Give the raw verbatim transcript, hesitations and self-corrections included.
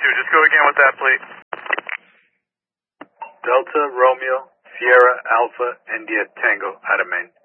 two. Just go again with that, please. Delta, Romeo, Sierra, Alpha, India, Tango, out of Maine.